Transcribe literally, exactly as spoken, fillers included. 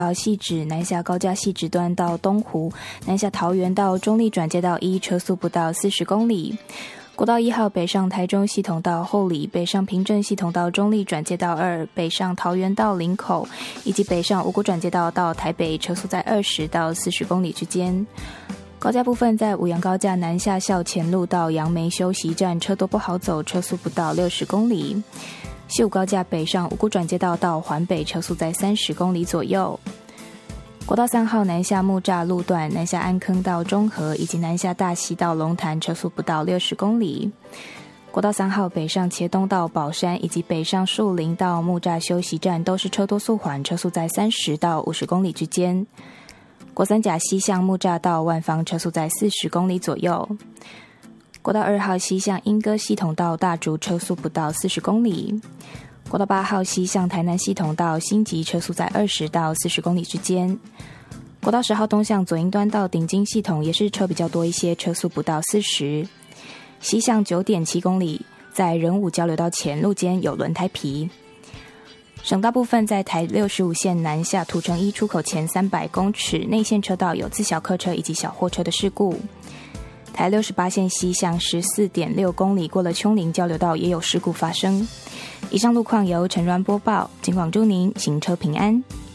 汐止南下高架汐止端到东湖，南下桃园到中立转接道一，车速不到四十公里。国道一号北上台中系统到后里，北上平镇系统到中立转接道二，北上桃园到林口，以及北上五股转接道到台北，车速在二十到四十公里之间。高架部分在五杨高架南下校前路到杨梅休息站，车多不好走，车速不到六十公里。西武高架北上五股转接道到环北，车速在三十公里左右。国道三号南下木栅路段，南下安坑到中和，以及南下大溪到龙潭，车速不到六十公里。国道三号北上茄东到宝山，以及北上树林到木栅休息站，都是车多速缓，车速在三十到五十公里之间。国三甲西向木栅到万芳，车速在四十公里左右。国道二号西向莺歌系统到大竹，车速不到四十公里。国道八号西向台南系统到新集，车速在二十到四十公里之间。国道十号东向左营端到顶金系统也是车比较多一些，车速不到四十。西向 九点七公里，在仁武交流道前路间有轮胎皮。省道部分在台六十五线南下土城一出口前三百公尺内线车道有自小客车以及小货车的事故。台六十八线西向 十四点六公里过了丘陵交流道也有事故发生。以上路况由陈鸾播报，警广祝您行车平安。